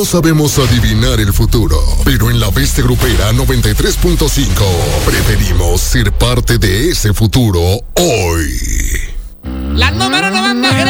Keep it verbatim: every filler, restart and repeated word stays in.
No sabemos adivinar el futuro, pero en la Bestia Grupera noventa y tres punto cinco preferimos ser parte de ese futuro hoy. La número uno banda